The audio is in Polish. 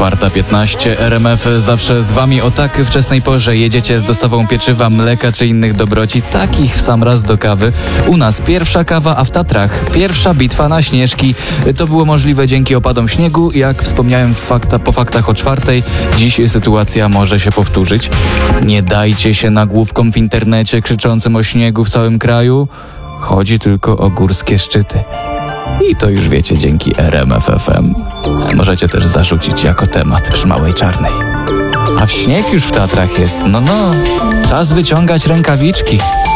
4:15, RMF zawsze z wami o tak wczesnej porze. Jedziecie z dostawą pieczywa, mleka czy innych dobroci, takich w sam raz do kawy. U nas pierwsza kawa, a w Tatrach pierwsza bitwa na Śnieżki. To było możliwe dzięki opadom śniegu. Jak wspomniałem po faktach o 4:00, dziś sytuacja może się powtórzyć. Nie dajcie się nagłówkom w internecie krzyczącym o śniegu w całym kraju. Chodzi tylko o górskie szczyty. I to już wiecie dzięki RMF FM. Możecie też zarzucić jako temat przy Małej Czarnej. A śnieg już w Tatrach jest. No, czas wyciągać rękawiczki.